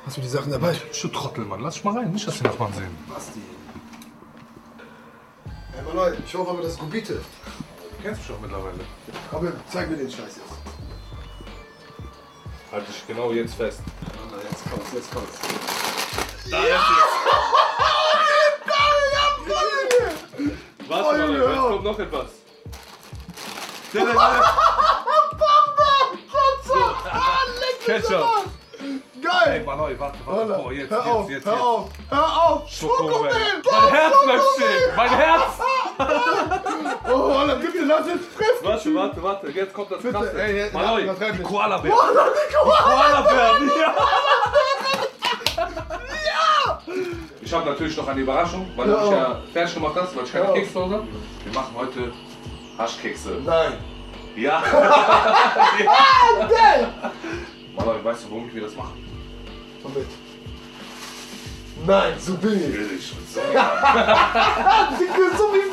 Hast du die Sachen dabei? Du Trottel, Mann. Lass dich mal rein. Nicht, dass die Nachbarn sehen. Basti. Hey, Mann, ich hoffe aber, das ist Gubite. Du kennst mich doch mittlerweile. Aber zeig mir den Scheiß jetzt. Halt dich genau jetzt fest. Na, jetzt kommt's, jetzt kommt's. Da ist es. Warte mal, jetzt kommt noch etwas. Ketchup. Geil! Ey, Mann, warte. Oh, jetzt. Hör auf! Schokomel! Mein Herz bleibt stehen! Mein Herz! Oh, Alter, bitte lass jetzt frisch! Warte. Jetzt kommt das Bitte, Krasse. ey, Maloi, übertreib nicht. Koala-Bär. Koala-Bär! Ja! Ich habe natürlich noch eine Überraschung, weil du mich ja fertig gemacht hast, weil ich keine Kekse habe. Wir machen heute Haschkekse. Nein! Ja! Geil! Maloi, weißt du, womit wir das machen? Womit? Nein, so billig! Billig. So wie